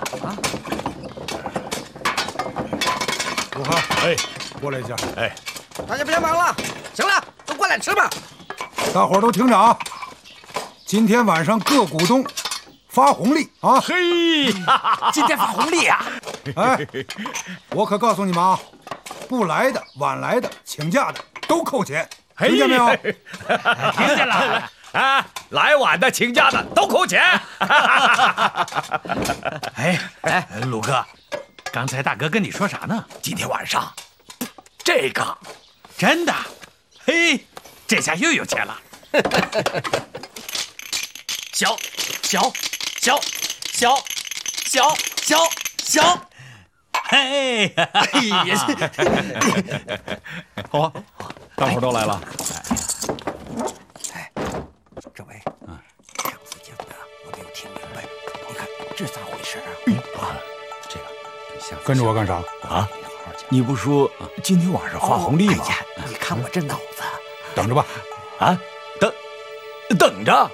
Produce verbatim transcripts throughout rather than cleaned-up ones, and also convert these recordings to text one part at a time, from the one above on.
啊！ 武汉，哎，过来一下。 哎， 大家别忙了，行了，都过来吃吧。 大伙儿都听着啊！今天晚上各股东发红利啊！ 嘿， 今天发红利呀！ 哎，我可告诉你们啊，不来的、晚来的、请假的都扣钱，听见没有？ 听见了。 啊，来晚的、请假的都扣钱。 哎哎，鲁哥，刚才大哥跟你说啥呢？ 今天晚上，这个真的？嘿，这下又有钱了。 小小小小小小小， 嘿， 也是。 好，大伙儿都来了。 哎，这位，嗯，上次讲的我没有听明白，你看这咋回事啊？ 啊，这个，跟着我干啥啊？你不说今天晚上发红利吗？ 哎呀，你看我这脑子， 等着吧。 啊，等，等着。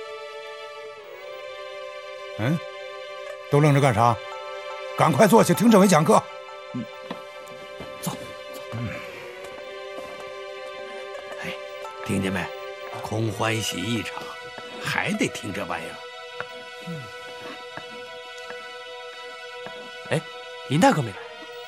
嗯，都愣着干啥？赶快坐下听政委讲课。 嗯，坐。嗯。哎，听见没？空欢喜一场，还得听这玩意儿。 嗯。哎，林大哥没来。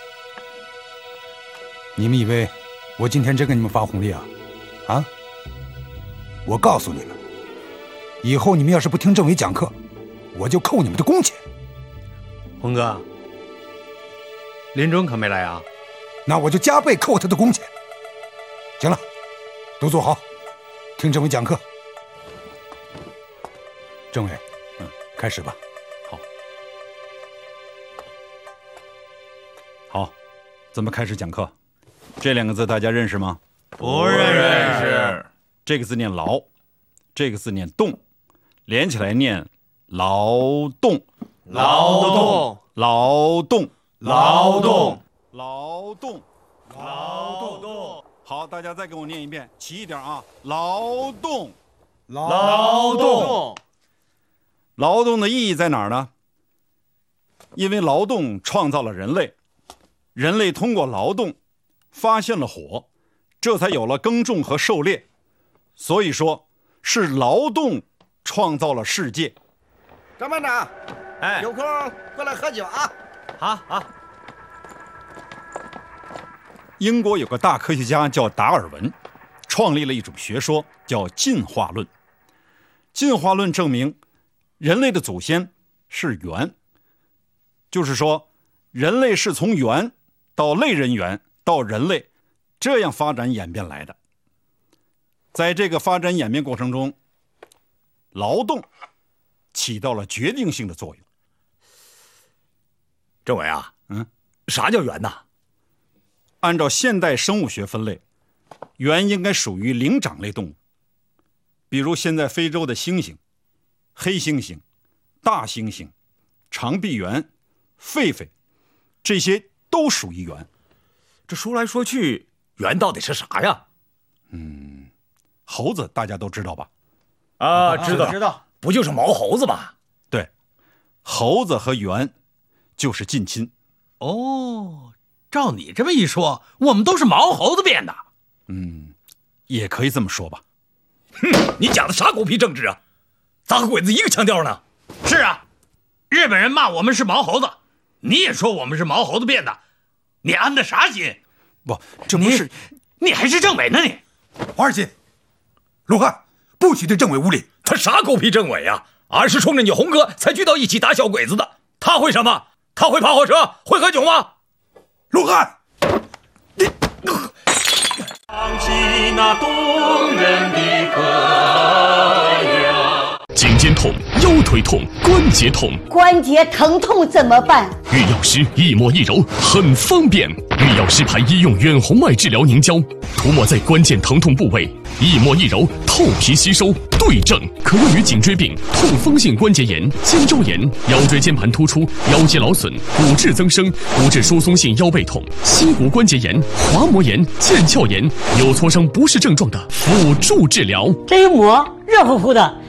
你们以为我今天真给你们发红利啊？啊？我告诉你们，以后你们要是不听政委讲课，我就扣你们的工钱。 洪哥，林中可没来啊？ 那我就加倍扣他的工钱。行了，都坐好，听政委讲课。政委，嗯，开始吧。 好。好，咱们开始讲课。这两个字大家认识吗？ 不认识。 这个字念劳，这个字念动，连起来念劳动。 劳动， 劳动， 劳动， 劳动， 劳动。 好，大家再给我念一遍，齐一点啊！劳动， 劳动。 劳动的意义在哪儿呢？因为劳动创造了人类，人类通过劳动发现了火，这才有了耕种和狩猎。所以说，是劳动创造了世界。 张班长， 哎， 有空过来喝酒啊！ 好好。 英国有个大科学家叫达尔文，创立了一种学说，叫进化论。进化论证明，人类的祖先是猿，就是说，人类是从猿到类人猿到人类，这样发展演变来的。在这个发展演变过程中，劳动起到了决定性的作用。 政委啊， 嗯， 啥叫猿呐？ 按照现代生物学分类，猿应该属于灵长类动物，比如现在非洲的猩猩、黑猩猩、大猩猩、长臂猿、狒狒，这些都属于猿。 这说来说去，猿到底是啥呀？ 嗯，猴子大家都知道吧？ 啊，知道知道， 不就是毛猴子吗？ 对，猴子和猿就是近亲。 哦，照你这么一说，我们都是毛猴子变的。 嗯，也可以这么说吧。 哼，你讲的啥狗屁政治啊？咋和鬼子一个腔调呢？ 是啊，日本人骂我们是毛猴子，你也说我们是毛猴子变的，你安的啥心？ 不，这不是你, 你还是政委呢你？ 华二金，鲁汉，不许对政委无礼。 他啥狗屁政委啊？俺是冲着你红哥才聚到一起打小鬼子的。他会什么？他会跑火车？会喝酒吗？ 鲁汉，你唱起那动人的歌谣。 颈肩痛、腰腿痛、关节痛， 关节疼痛怎么办？ 御药师一抹一揉很方便，御药师牌医用远红外治疗凝胶，涂抹在关键疼痛部位，一抹一揉透皮吸收，对症，可用于颈椎病、痛风性关节炎、肩周炎、腰椎间盘突出、腰肌劳损、骨质增生、骨质疏松性腰背痛、膝骨关节炎、滑膜炎、腱鞘炎，有挫伤不适症状的辅助治疗。 这一抹热乎乎的，